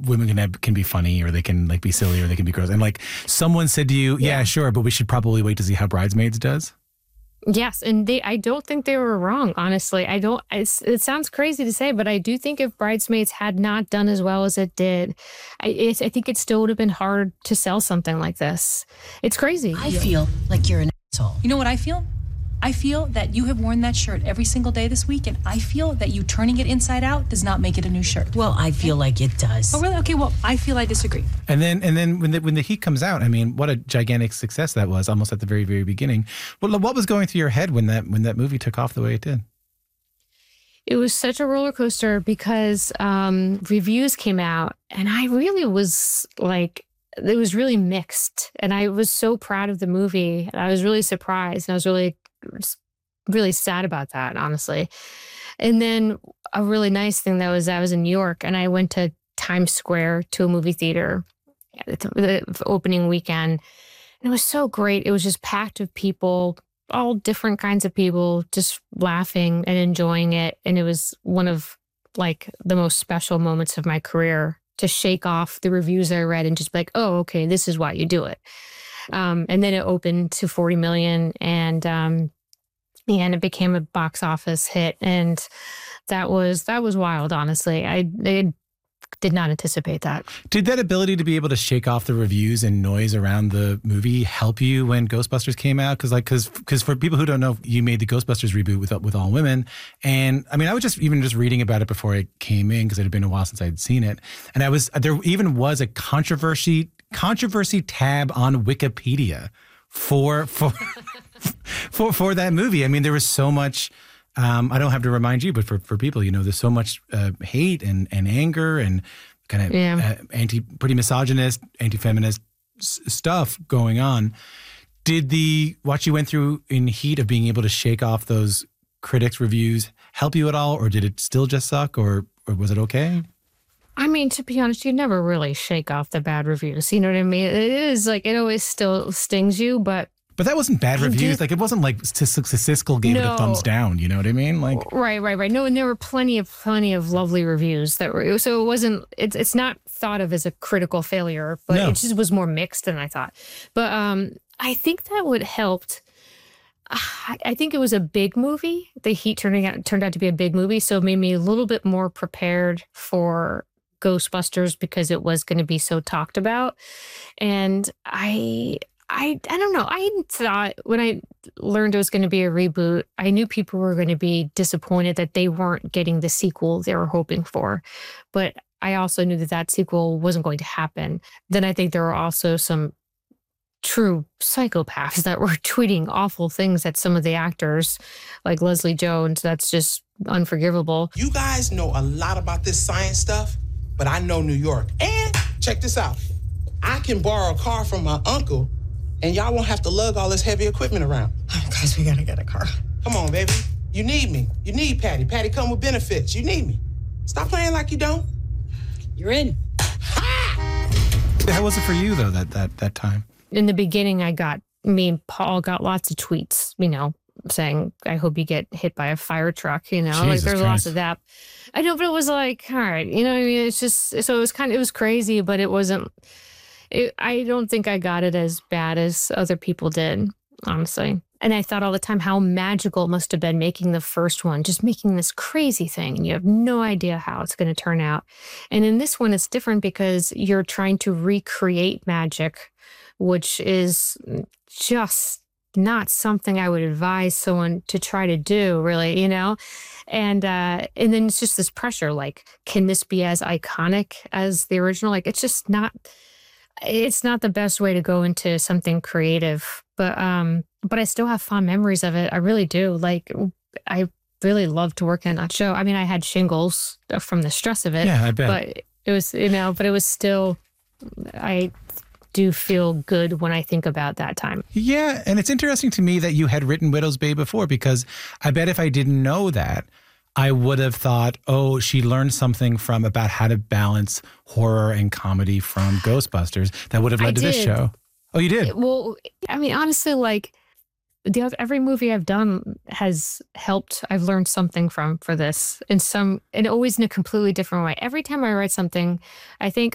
women can be funny, or they can like be silly, or they can be gross. And like someone said to you, yeah, sure, but we should probably wait to see how Bridesmaids does. Yes, and I don't think they were wrong, honestly. It sounds crazy to say, but I do think if Bridesmaids had not done as well as it did, I think it still would have been hard to sell something like this. It's crazy. I feel like you're an asshole. You know what I feel? I feel that you have worn that shirt every single day this week, and I feel that you turning it inside out does not make it a new shirt. Well, I feel like it does. Oh, really? Okay, well, I feel I disagree. And then when the Heat comes out, I mean, what a gigantic success that was, almost at the very, very beginning. What was going through your head when that movie took off the way it did? It was such a roller coaster because reviews came out, and I really was like, it was really mixed. And I was so proud of the movie. And I was really surprised, and I was really sad about that, honestly. And then a really nice thing that was I was in New York, and I went to Times Square to a movie theater the opening weekend. And it was so great. It was just packed with people, all different kinds of people, just laughing and enjoying it. And it was one of like the most special moments of my career to shake off the reviews I read and just be like, oh, okay, this is why you do it. And then it opened to 40 million, and it became a box office hit. And that was wild, honestly. I did not anticipate that. Did that ability to be able to shake off the reviews and noise around the movie help you when Ghostbusters came out? Because for people who don't know, you made the Ghostbusters reboot with all women. And I mean, I was just reading about it before I came in, because it had been a while since I had seen it. And there even was a controversy tab on Wikipedia for that movie. I mean, there was so much. I don't have to remind you, but for people, there's so much hate and anger and kind of pretty misogynist, anti-feminist stuff going on. Did what you went through in Heat of being able to shake off those critics' reviews help you at all, or did it still just suck, or was it okay? I mean, to be honest, you never really shake off the bad reviews. You know what I mean? It is like, it always still stings you, but that wasn't bad reviews. Like, it wasn't like Siskel gave it a thumbs down. You know what I mean? Like, right. No, and there were plenty of lovely reviews that were. So it wasn't. It's not thought of as a critical failure, but it just was more mixed than I thought. But I think that would helped. I think it was a big movie. The Heat turned out to be a big movie, so it made me a little bit more prepared for Ghostbusters because it was going to be so talked about. And I don't know. I thought when I learned it was going to be a reboot, I knew people were going to be disappointed that they weren't getting the sequel they were hoping for. But I also knew that sequel wasn't going to happen. Then I think there were also some true psychopaths that were tweeting awful things at some of the actors, like Leslie Jones. That's just unforgivable. You guys know a lot about this science stuff, but I know New York. And check this out. I can borrow a car from my uncle, and y'all won't have to lug all this heavy equipment around. Oh, guys, we gotta get a car. Come on, baby. You need me. You need Patty. Patty come with benefits. You need me. Stop playing like you don't. You're in. How was it for you, though, that time? In the beginning, me and Paul got lots of tweets, saying, I hope you get hit by a fire truck, Jesus like there's Christ. lots of that. I know, but it was like, all right, what I mean? It's just, so it was crazy, but it wasn't, I don't think I got it as bad as other people did, honestly. And I thought all the time how magical it must have been making the first one, just making this crazy thing, and you have no idea how it's going to turn out. And in this one, it's different because you're trying to recreate magic, which is just not something I would advise someone to try to do, really, And then it's just this pressure, like, can this be as iconic as the original? Like, it's just not. It's not the best way to go into something creative, but I still have fond memories of it. I really do. Like, I really loved to work in that show. I mean, I had shingles from the stress of it. Yeah, I bet. But it was, but it was still, I do feel good when I think about that time. Yeah, and it's interesting to me that you had written Widow's Bay before, because I bet if I didn't know that, I would have thought, oh, she learned something about how to balance horror and comedy from Ghostbusters that would have led to this show. Oh, you did? Well, I mean, honestly, like, every movie I've done has helped. I've learned something for this, and always in a completely different way. Every time I write something, I think,